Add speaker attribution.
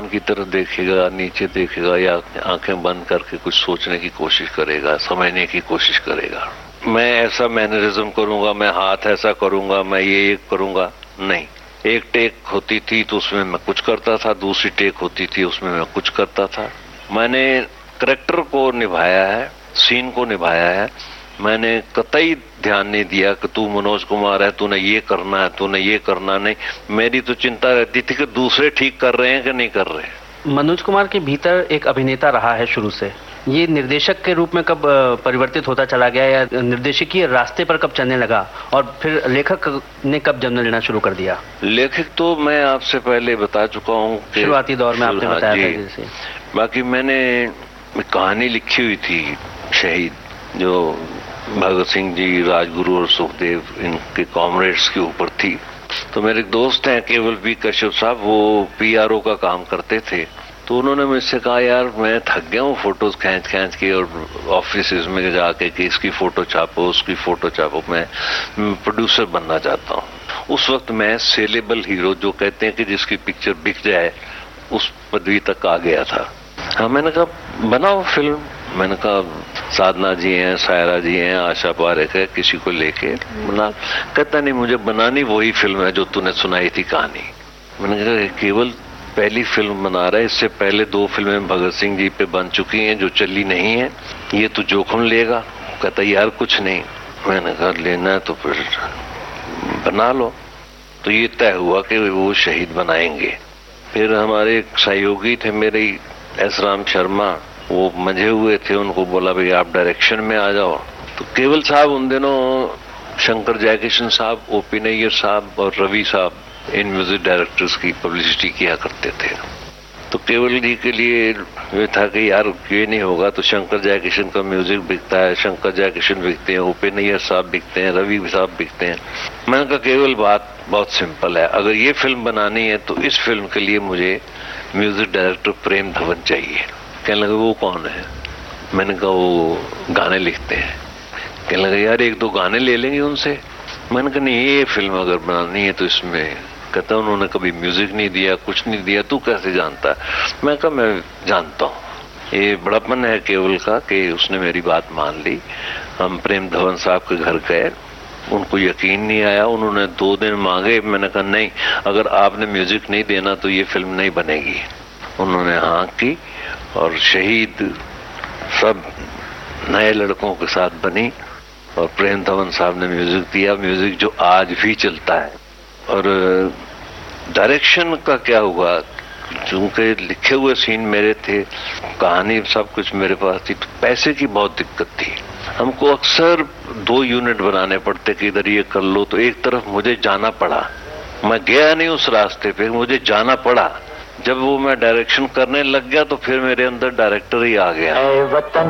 Speaker 1: आसमान की तरफ देखेगा, नीचे देखेगा, या आंखें बंद करके कुछ सोचने की कोशिश करेगा, समझने की कोशिश करेगा। मैं ऐसा मैनरिज्म करूंगा, मैं हाथ ऐसा करूंगा, मैं ये करूंगा, नहीं। एक टेक होती थी तो उसमें मैं कुछ करता था, दूसरी टेक होती थी उसमें मैं कुछ करता था। मैंने कैरेक्टर को निभाया है, सीन को निभाया है। मैंने कतई ध्यान नहीं दिया कि तू मनोज कुमार है, तूने ये करना है, तूने ये करना नहीं। मेरी तो चिंता रहती थी कि दूसरे ठीक कर रहे हैं कि नहीं कर रहे।
Speaker 2: मनोज कुमार के भीतर एक अभिनेता रहा है शुरू से, ये निर्देशक के रूप में कब परिवर्तित होता चला गया, या निर्देशकीय रास्ते पर कब चलने लगा, और फिर लेखक ने कब जन्म लेना शुरू कर दिया?
Speaker 1: लेखक तो मैं आपसे पहले बता चुका हूँ,
Speaker 2: शुरुआती दौर में आपने बताया था जैसे।
Speaker 1: बाकी मैंने कहानी लिखी हुई थी शहीद, जो भगत सिंह जी, राजगुरु और सुखदेव इनके कॉमरेड्स के ऊपर थी। तो मेरे दोस्त हैं केवल बी कश्यप साहब, वो पीआरओ का काम करते थे। तो उन्होंने मुझसे कहा, यार मैं थक गया हूँ फोटोज खींच के और ऑफिस में जाके कि इसकी फोटो छापो, उसकी फोटो छापो, मैं प्रोड्यूसर बनना चाहता हूँ। उस वक्त मैं सेलेबल हीरो, जो कहते हैं कि जिसकी पिक्चर बिक जाए, उस पदवी तक आ गया था। हाँ, मैंने कहा बनाओ फिल्म। मैंने कहा साधना जी हैं, सायरा जी हैं, आशा पारेख है, किसी को लेके बना। कहता नहीं, मुझे बनानी वही फिल्म है जो तूने सुनाई थी कहानी। मैंने कहा केवल पहली फिल्म बना रहा है, इससे पहले 2 फिल्में भगत सिंह जी पे बन चुकी हैं जो चली नहीं है, ये तू जोखिम लेगा? कहता यार कुछ नहीं। मैंने कहा लेना है तो फिर बना लो। तो ये तय हुआ कि वो शहीद बनाएंगे। फिर हमारे एक सहयोगी थे मेरे, एस राम शर्मा, वो मंझे हुए थे, उनको बोला भाई आप डायरेक्शन में आ जाओ। तो केवल साहब उन दिनों शंकर जयकिशन साहब, ओपी नैयर साहब और रवि साहब इन म्यूजिक डायरेक्टर्स की पब्लिसिटी किया करते थे। तो केवल जी के लिए ये था कि यार ये नहीं होगा तो शंकर जयकिशन का म्यूजिक बिकता है, शंकर जयकिशन बिकते हैं, ओपी नैयर साहब बिकते हैं, रवि साहब बिकते हैं। मैंने कहा केवल बात बहुत सिंपल है, अगर ये फिल्म बनानी है तो इस फिल्म के लिए मुझे म्यूजिक डायरेक्टर प्रेम धवन चाहिए। कहने लगे वो कौन है? मैंने कहा वो गाने लिखते हैं। कहने लगे यार 1-2 गाने ले लेंगे उनसे। मैंने कहा नहीं, ये फिल्म अगर बनानी है तो इसमें। कहता उन्होंने कभी म्यूजिक नहीं दिया, कुछ नहीं दिया, तू कैसे जानता है? मैं कहा मैं जानता हूँ। ये बड़ापन है केवल का कि उसने मेरी बात मान ली। हम प्रेम धवन साहब के घर गए, उनको यकीन नहीं आया, उन्होंने 2 दिन मांगे। मैंने कहा नहीं, अगर आपने म्यूजिक नहीं देना तो ये फिल्म नहीं बनेगी। उन्होंने हाँ की और शहीद सब नए लड़कों के साथ बनी और प्रेम धवन साहब ने म्यूजिक दिया, म्यूजिक जो आज भी चलता है। और डायरेक्शन का क्या हुआ, चूंकि लिखे हुए सीन मेरे थे, कहानी सब कुछ मेरे पास थी, तो पैसे की बहुत दिक्कत थी। हमको अक्सर 2 यूनिट बनाने पड़ते कि इधर ये कर लो, तो एक तरफ मुझे जाना पड़ा। मैं गया नहीं उस रास्ते पे, मुझे जाना पड़ा। जब वो मैं डायरेक्शन करने लग गया तो फिर मेरे अंदर डायरेक्टर ही आ गया।